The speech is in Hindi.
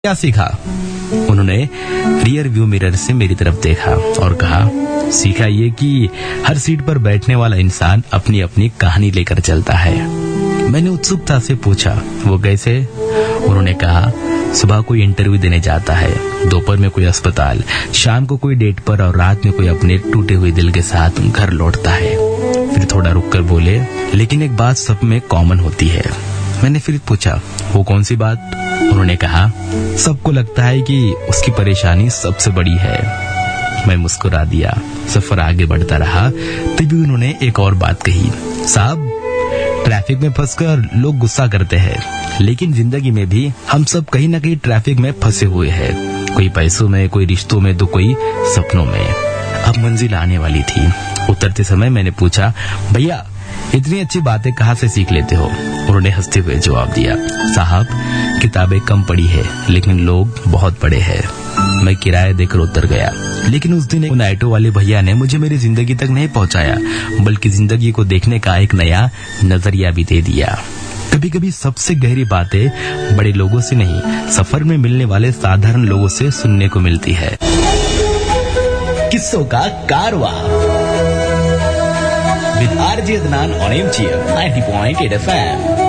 क्या सीखा? उन्होंने रियर व्यू मिरर से मेरी तरफ देखा और कहा, सीखा ये कि हर सीट पर बैठने वाला इंसान अपनी अपनी कहानी लेकर चलता है। मैंने उत्सुकता से पूछा, वो कैसे? उन्होंने कहा, सुबह कोई इंटरव्यू देने जाता है, दोपहर में कोई अस्पताल, शाम को कोई डेट पर और रात में कोई अपने टूटे हुए दिल के साथ घर लौटता है। फिर थोड़ा रुककर बोले, लेकिन एक बात सब में कॉमन होती है। मैंने फिर पूछा, वो कौन सी बात? उन्होंने कहा, सबको लगता है कि उसकी परेशानी सबसे बड़ी है। मैं मुस्कुरा दिया। सफर आगे बढ़ता रहा। तभी उन्होंने एक और बात कही, साहब, ट्रैफिक में फंसकर लोग गुस्सा करते हैं, लेकिन जिंदगी में भी हम सब कहीं न कहीं ट्रैफिक में फंसे हुए हैं। कोई पैसों में, कोई रिश्तों में, तो कोई सपनों में। अब मंजिल आने वाली थी। उतरते समय मैंने पूछा, भैया इतनी अच्छी बातें कहाँ से सीख लेते हो? उन्होंने हंसते हुए जवाब दिया, साहब, किताबें कम पढ़ी है, लेकिन लोग बहुत पढ़े हैं। मैं किराया देकर उतर गया, लेकिन उस दिन उन ऑटो वाले भैया ने मुझे मेरी जिंदगी तक नहीं पहुंचाया, बल्कि जिंदगी को देखने का एक नया नजरिया भी दे दिया। कभी कभी सबसे गहरी बातें बड़े लोगों से नहीं, सफर में मिलने वाले साधारण लोगों से सुनने को मिलती है। किस्सों का कारवां with RJ Adnan on MGM 90.8 FM।